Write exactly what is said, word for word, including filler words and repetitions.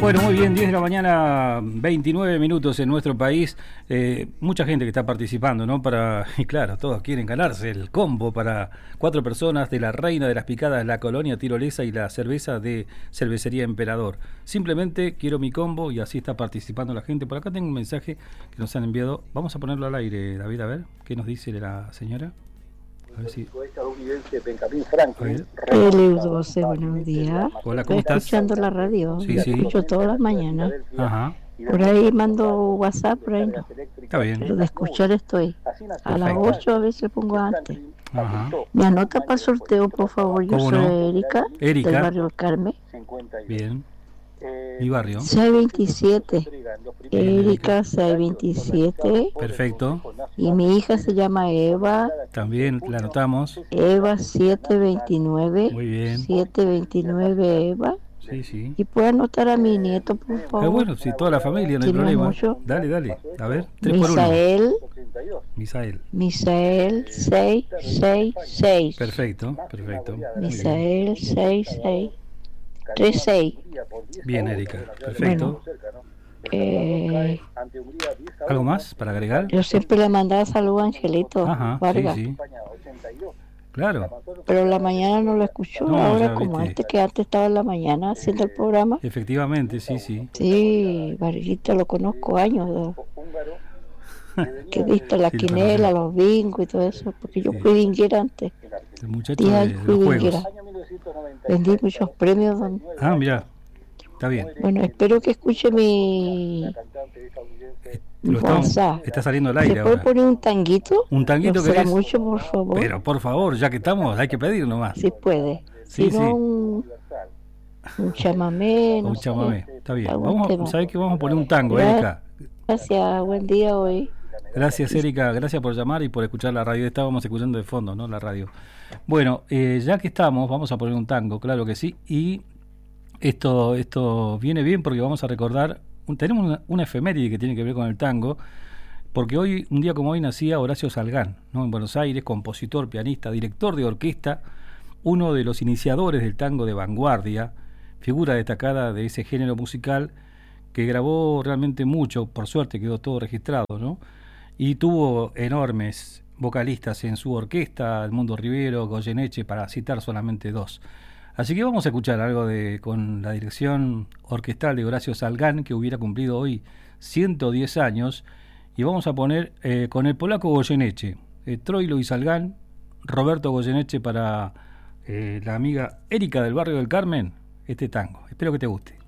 Bueno, muy bien, diez de la mañana, veintinueve minutos en nuestro país. Eh, mucha gente que está participando, ¿no? Para, y claro, todos quieren ganarse el combo para cuatro personas de la Reina de las Picadas, la Colonia Tirolesa y la cerveza de Cervecería Emperador. Simplemente quiero mi combo y así está participando la gente. Por acá tengo un mensaje que nos han enviado. Vamos a ponerlo al aire, David, a ver qué nos dice la señora. A ver si... Eleudose, buenos días. Hola, ¿cómo Estoy estás? escuchando la radio, Sí, la sí. escucho todas las mañanas. Ajá. Por ahí mando WhatsApp, por ahí no. Está bien. Pero de escuchar estoy. A las Perfecto. ocho a veces pongo antes. Ajá. Me anota para el sorteo, por favor. Yo ¿Cómo soy no? Erika, Erika. del barrio El Carmen. Bien. Mi barrio. seis veintisiete. Erika seis veintisiete. Perfecto. Y mi hija se llama Eva. También la anotamos. Eva siete veintinueve. Muy bien. siete veintinueve Eva. Sí, sí. Y puede anotar a mi nieto, por favor. Ah, bueno, si toda la familia, no hay Tiene problema. mucho. Dale, dale. A ver, tres por uno. Misael, Misael. Misael seis seis seis. Perfecto, perfecto. Muy bien. Misael seis seis tres seis. Bien, Erika. Perfecto. Eh, ¿Algo más para agregar? yo siempre le mandaba saludos a Angelito Ajá, sí, Vargas, sí. Claro, pero la mañana no lo escuchó. No, Ahora ya como viste. antes, que antes estaba en la mañana haciendo el programa. efectivamente, sí, sí. Sí, Varguito lo conozco años, ¿no? Que he visto la Sí, lo quinela, conocemos. los bingos y todo eso, porque yo Sí. fui binguera antes. El muchacho diez de, años de fui los binguera. juegos. Vendí muchos premios. Don. Ah, mira, está bien. Bueno, espero que escuche mi, mi Lo estamos- WhatsApp. está saliendo al ¿Se aire puede ahora. poner un tanguito? ¿Un tanguito ¿No será querés? mucho, por favor? Pero por favor, ya que estamos, hay que pedir nomás. Si puede. Sí, Si no, sí. un, un chamamé, no Un sé. chamamé, está bien. Algún tema. Vamos, ¿sabés qué? Vamos a poner un tango, Gra- Erika. Gracias, buen día hoy. Gracias, Erika, gracias por llamar y por escuchar la radio. Estábamos escuchando de fondo, ¿no? La radio. Bueno, eh, ya que estamos, vamos a poner un tango, claro que sí. Y esto, esto viene bien porque vamos a recordar, un- tenemos una, una efeméride que tiene que ver con el tango, porque hoy, un día como hoy, nacía Horacio Salgán, ¿no? En Buenos Aires, compositor, pianista, director de orquesta, uno de los iniciadores del tango de vanguardia, figura destacada de ese género musical que grabó realmente mucho, por suerte quedó todo registrado, ¿no? Y tuvo enormes vocalistas en su orquesta, Edmundo Rivero, Goyeneche, para citar solamente dos. Así que vamos a escuchar algo de con la dirección orquestal de Horacio Salgán, que hubiera cumplido hoy ciento diez años, y vamos a poner eh, con el polaco Goyeneche, eh, Troilo y Salgán, Roberto Goyeneche para eh, la amiga Erika del barrio del Carmen, este tango. Espero que te guste.